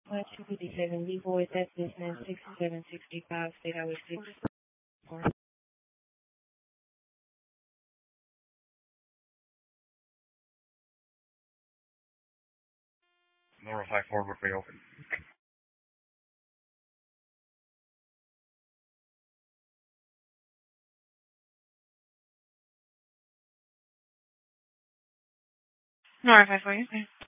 1257 Vivo at business 6765 State Highway 6. Lower 54 would be open. Nora 5 for you. Okay.